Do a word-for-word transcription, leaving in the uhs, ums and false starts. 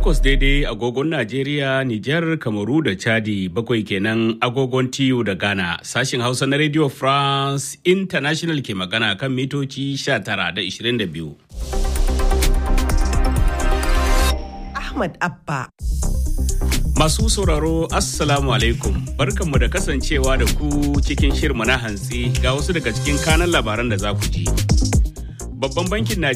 Takwas daidai agogon Najeriya, Nijar, Kamaru da Chadi, bakwai kenan agogon Tiyo da Ghana. Sashin Hausa na Radio France International ke magana kan mitoci sha tara da ishirin da biyu. Ahmad Abba. Masu sauraro, Assalamu alaikum. Barkanmu da kasancewa da ku cikin shirma na hantsi ga wasu daga cikin kanan labaran da za ku ji. Babban bankin